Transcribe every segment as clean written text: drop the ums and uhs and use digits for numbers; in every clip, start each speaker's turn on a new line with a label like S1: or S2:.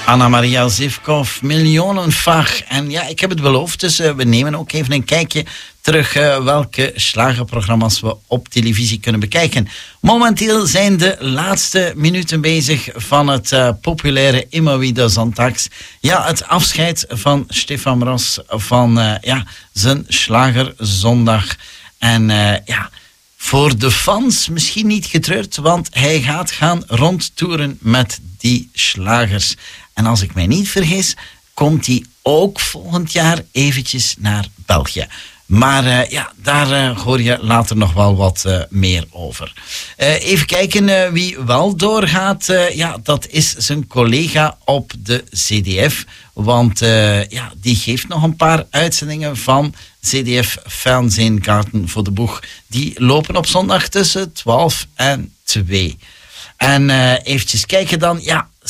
S1: Anna-Maria Zivkov, miljonenvach. En ja, ik heb het beloofd, dus we nemen ook even een kijkje terug welke slagerprogramma's we op televisie kunnen bekijken. Momenteel zijn de laatste minuten bezig van het populaire Immer wieder Sonntags. Ja, het afscheid van Stefan Ros van zijn Slagerzondag. En voor de fans misschien niet getreurd, want hij gaat gaan rondtoeren met die slagers. En als ik mij niet vergis, komt hij ook volgend jaar eventjes naar België. Maar daar hoor je later nog wel wat meer over. Even kijken wie wel doorgaat. Dat is zijn collega op de CDF. Want die geeft nog een paar uitzendingen van CDF Fernsehgarten voor de Boeg. Die lopen op zondag tussen 12 en 2. En eventjes kijken dan.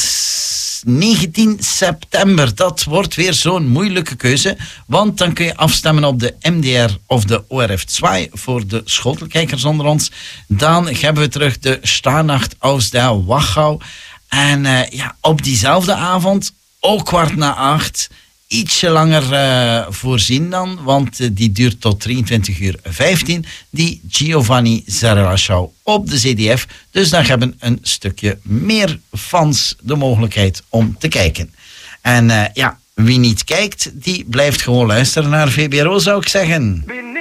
S1: 19 september, dat wordt weer zo'n moeilijke keuze, want dan kun je afstemmen op de MDR of de ORF2 voor de schotelkijkers onder ons. Dan hebben we terug de Starnacht aus der Wachau. En op diezelfde avond, ook 7:15, ietsje langer voorzien dan, want die duurt tot 23:15, die Giovanni Zarella Show op de ZDF. Dus dan hebben een stukje meer fans de mogelijkheid om te kijken. En wie niet kijkt, die blijft gewoon luisteren naar VBRO, zou ik zeggen.